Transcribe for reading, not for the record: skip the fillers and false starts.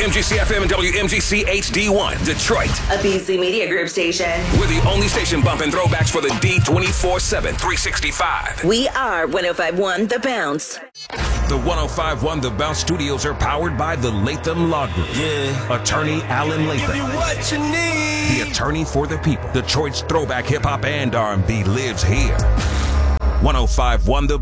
WMGC FM and WMGC HD1, Detroit. A BC Media Group station. We're the only station bumping throwbacks for the D24/7, 365. We are 105.1 The Bounce. The 105.1 The Bounce studios are powered by the Latham Law Group. Yeah. Attorney Alan Latham. Give you what you need. The attorney for the people. Detroit's throwback hip-hop and R&B lives here. 105.1 The